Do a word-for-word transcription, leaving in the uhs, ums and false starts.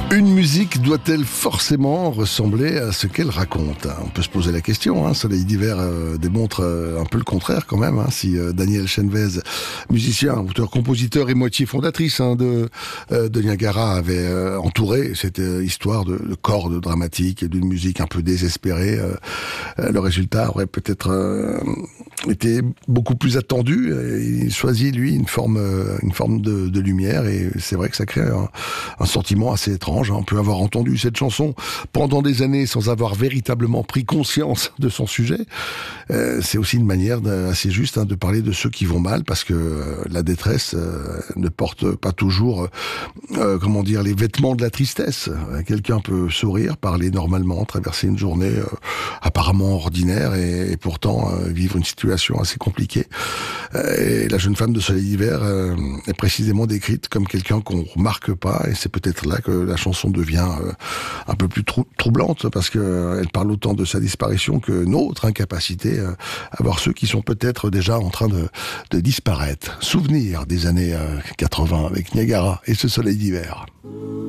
Une musique doit-elle forcément ressembler à ce qu'elle raconte? On peut se poser la question, hein. Soleil d'hiver euh, démontre euh, un peu le contraire quand même, hein. Si euh, Danielle Chenvez, musicien, auteur, compositeur et moitié fondatrice hein, de, euh, de Niagara, avait euh, entouré cette euh, histoire de, de cordes dramatiques et d'une musique un peu désespérée, euh, euh, le résultat aurait peut-être euh, été beaucoup plus attendu. Il choisit lui une forme, euh, une forme de, de lumière et c'est vrai que ça crée un, un sentiment assez étrange. On peut avoir entendu cette chanson pendant des années sans avoir véritablement pris conscience de son sujet. Euh, c'est aussi une manière assez juste hein, de parler de ceux qui vont mal, parce que euh, la détresse euh, ne porte pas toujours, euh, comment dire, les vêtements de la tristesse. Quelqu'un peut sourire, parler normalement, traverser une journée euh, apparemment ordinaire et, et pourtant euh, vivre une situation assez compliquée. Euh, et la jeune femme de Soleil d'hiver euh, est précisément décrite comme quelqu'un qu'on remarque pas, et c'est peut-être là que la chanson devient euh, un peu plus trou- troublante, parce que euh, elle parle autant de sa disparition que notre incapacité euh, à voir ceux qui sont peut-être déjà en train de, de disparaître. Souvenir des années euh, quatre-vingts avec Niagara et ce Soleil d'hiver.